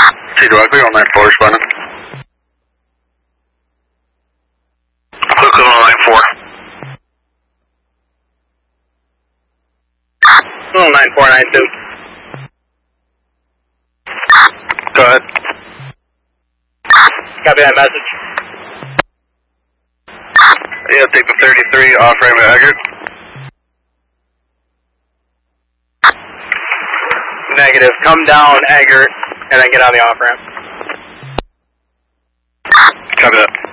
See directly on 94 responding. Hook on 94. 9492. Go ahead. Copy that message. Yeah, take the 33 off ramp at Eggert. Negative. Come down Eggert and then get on the off ramp. Copy that.